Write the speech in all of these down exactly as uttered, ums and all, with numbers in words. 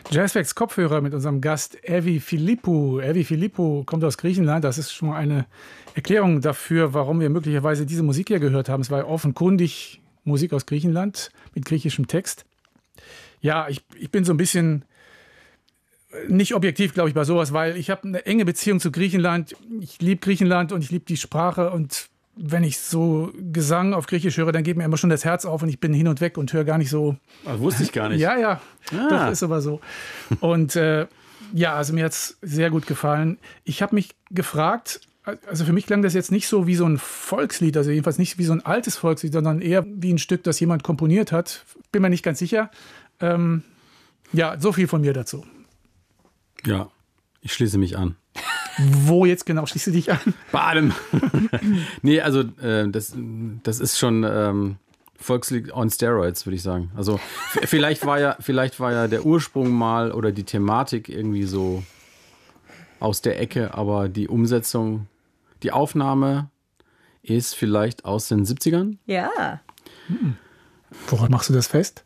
Jazzfacts Kopfhörer mit unserem Gast Evi Philippou. Evi Philippou kommt aus Griechenland. Das ist schon mal eine Erklärung dafür, warum wir möglicherweise diese Musik hier gehört haben. Es war offenkundig Musik aus Griechenland mit griechischem Text. Ja, ich, ich bin so ein bisschen nicht objektiv, glaube ich, bei sowas, weil ich habe eine enge Beziehung zu Griechenland. Ich liebe Griechenland und ich liebe die Sprache. Und wenn ich so Gesang auf Griechisch höre, dann geht mir immer schon das Herz auf und ich bin hin und weg und höre gar nicht so. Das wusste ich gar nicht. Ja, ja, ah. Doch, ist aber so. Und äh, ja, also mir hat es sehr gut gefallen. Ich habe mich gefragt, also für mich klang das jetzt nicht so wie so ein Volkslied, also jedenfalls nicht wie so ein altes Volkslied, sondern eher wie ein Stück, das jemand komponiert hat. Bin mir nicht ganz sicher. Ähm, ja, so viel von mir dazu. Ja, ich schließe mich an. Wo jetzt genau schließt du dich an? Bei allem. Nee, also äh, das, das ist schon ähm, Volkslied on Steroids, würde ich sagen. Also f- vielleicht war ja, vielleicht war ja der Ursprung mal oder die Thematik irgendwie so aus der Ecke, aber die Umsetzung, die Aufnahme ist vielleicht aus den siebzigern. Ja. Hm. Woran machst du das fest?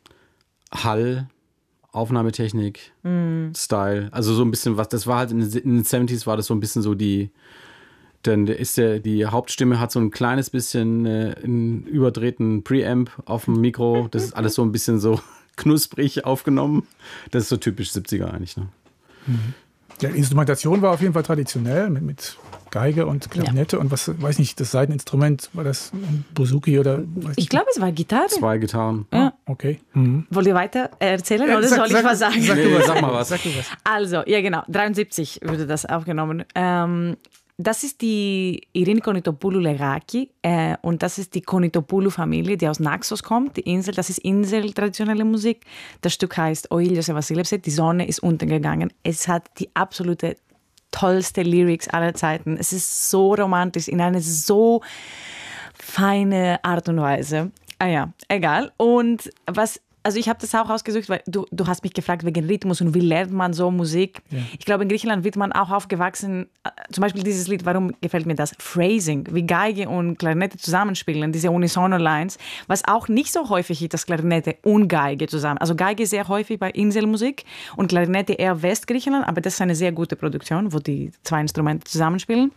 Hall, Aufnahmetechnik, mm. Style, also so ein bisschen was, das war halt in den, in den siebziger war das so ein bisschen so die, dann ist der, die Hauptstimme hat so ein kleines bisschen äh, einen überdrehten Preamp auf dem Mikro, das ist alles so ein bisschen so knusprig aufgenommen, das ist so typisch siebziger eigentlich, ne? Mhm. Ja, die Instrumentation war auf jeden Fall traditionell mit, mit Geige und Klarinette ja. Und was, weiß nicht, das Seiteninstrument, war das ein Bouzouki oder? Weiß ich glaube, es war Gitarre. Zwei Gitarren. Ja. Ah, okay. Mhm. Wollt ihr weiter erzählen ja, oder sag, soll ich sag, was sagen? Sag, nee, du was, sag mal was. Sag du was. Also, ja genau, dreiundsiebzig wurde das aufgenommen. Ähm, das ist die Irini Konitopoulou Legaki äh, und das ist die Konitopoulou-Familie, die aus Naxos kommt, die Insel, das ist Insel-traditionelle Musik. Das Stück heißt O Ilios e Vasilepse, die Sonne ist untergegangen. Es hat die absolute tollste Lyrics aller Zeiten. Es ist so romantisch, in einer so feine Art und Weise. Ah ja, egal. Und was, also ich habe das auch ausgesucht, weil du, du hast mich gefragt wegen Rhythmus und wie lernt man so Musik. Ja. Ich glaube, in Griechenland wird man auch aufgewachsen, zum Beispiel dieses Lied, warum gefällt mir das? Phrasing, wie Geige und Klarinette zusammenspielen, diese Unisono-Lines, was auch nicht so häufig ist, dass Klarinette und Geige zusammen. Also Geige sehr häufig bei Inselmusik und Klarinette eher Westgriechenland, aber das ist eine sehr gute Produktion, wo die zwei Instrumente zusammenspielen.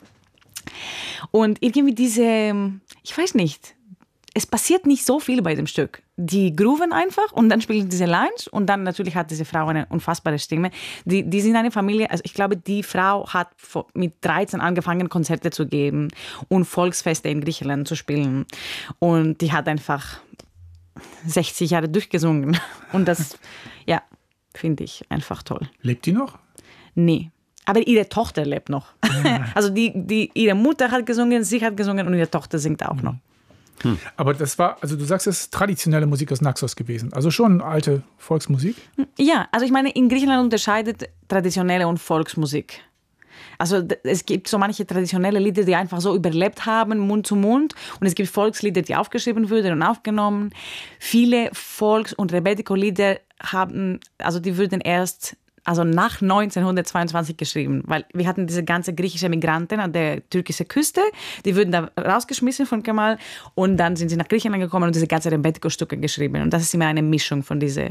Und irgendwie diese, ich weiß nicht, es passiert nicht so viel bei dem Stück. Die grooven einfach und dann spielen diese Lines und dann natürlich hat diese Frau eine unfassbare Stimme. Die, die sind eine Familie, also ich glaube, die Frau hat mit dreizehn angefangen, Konzerte zu geben und Volksfeste in Griechenland zu spielen. Und die hat einfach sechzig Jahre durchgesungen. Und das, ja, finde ich einfach toll. Lebt die noch? Nee. Aber ihre Tochter lebt noch. Ja. Also die, die, ihre Mutter hat gesungen, sie hat gesungen und ihre Tochter singt auch noch. Hm. Aber das war, also du sagst, es ist traditionelle Musik aus Naxos gewesen. Also schon alte Volksmusik? Ja, also ich meine, in Griechenland unterscheidet traditionelle und Volksmusik. Also es gibt so manche traditionelle Lieder, die einfach so überlebt haben, Mund zu Mund. Und es gibt Volkslieder, die aufgeschrieben wurden und aufgenommen. Viele Volks- und Rebetiko-Lieder haben, also die wurden erst also nach neunzehnhundertzweiundzwanzig geschrieben, weil wir hatten diese ganze griechische Migranten an der türkischen Küste, die wurden da rausgeschmissen von Kemal und dann sind sie nach Griechenland gekommen und diese ganze Rebetiko-Stücke geschrieben. Und das ist immer eine Mischung von dieser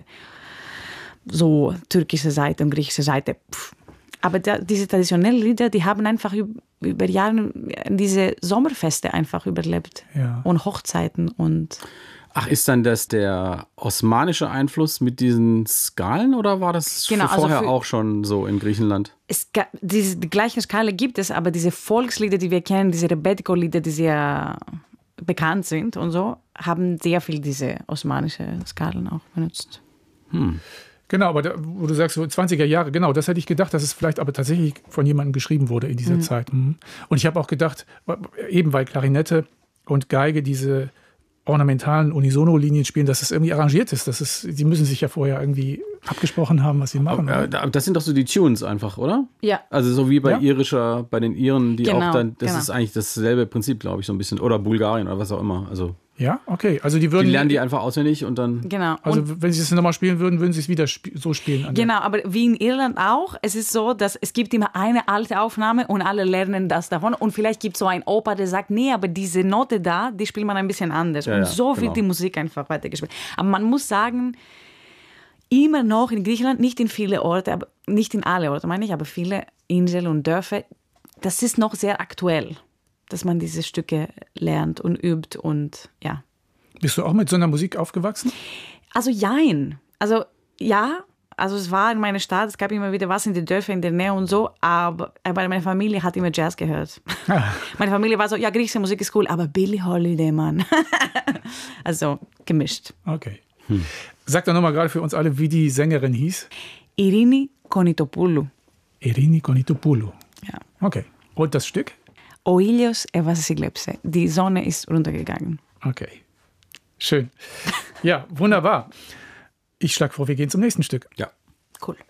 so türkische Seite und griechische Seite. Pff. Aber da, diese traditionellen Lieder, die haben einfach über Jahre diese Sommerfeste einfach überlebt. Ja. Und Hochzeiten und... Ach, ist dann das der osmanische Einfluss mit diesen Skalen oder war das genau, vorher also für, auch schon so in Griechenland? Es, diese, die gleiche Skala gibt es, aber diese Volkslieder, die wir kennen, diese Rebetiko-Lieder, die sehr bekannt sind und so, haben sehr viel diese osmanische Skalen auch benutzt. Hm. Genau, aber da, wo du sagst, so zwanziger Jahre, genau, das hätte ich gedacht, dass es vielleicht aber tatsächlich von jemandem geschrieben wurde in dieser mhm. Zeit. Und ich habe auch gedacht, eben weil Klarinette und Geige diese ornamentalen Unisono-Linien spielen, dass es irgendwie arrangiert ist. Dass es, sie müssen sich ja vorher irgendwie abgesprochen haben, was sie machen. Aber, das sind doch so die Tunes einfach, oder? Ja. Also so wie bei ja? irischer, bei den Iren, die genau, auch dann, das genau. ist eigentlich dasselbe Prinzip, glaube ich, so ein bisschen. Oder Bulgarien oder was auch immer. Also ja, okay. Also die würden. Die lernen die einfach auswendig und dann. Genau. Also und wenn sie es nochmal spielen würden, würden sie es wieder sp- so spielen. Genau, aber wie in Irland auch, es ist so, dass es gibt immer eine alte Aufnahme und alle lernen das davon. Und vielleicht gibt es so einen Opa, der sagt, nee, aber diese Note da, die spielt man ein bisschen anders. Ja, und ja, so genau. wird die Musik einfach weitergespielt. Aber man muss sagen, immer noch in Griechenland, nicht in viele Orte, aber nicht in alle Orte, meine ich, aber viele Inseln und Dörfer, das ist noch sehr aktuell, dass man diese Stücke lernt und übt und ja. Bist du auch mit so einer Musik aufgewachsen? Also jein. Also ja, also es war in meiner Stadt, es gab immer wieder was in den Dörfern in der Nähe und so, aber, aber meine Familie hat immer Jazz gehört. Ah. Meine Familie war so, ja, griechische Musik ist cool, aber Billie Holiday, Mann. Also gemischt. Okay. Hm. Sag doch nochmal gerade für uns alle, wie die Sängerin hieß. Irini Konitopoulou. Irini Konitopoulou. Ja. Okay. Und das Stück? Ο ήλιος έβασε γλέψε. Die Sonne ist runtergegangen. Okay. Schön. Ja, wunderbar. Ich schlage vor, wir gehen zum nächsten Stück. Ja. Cool.